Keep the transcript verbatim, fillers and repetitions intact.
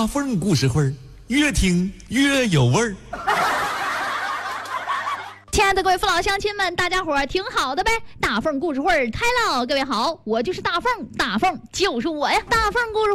大凤故事会儿，越听越有味儿。 亲爱的各位父老乡亲们，大家伙儿挺好的呗？大凤故事会儿开了，各位好，我就是大凤，大凤就是我呀！大凤故事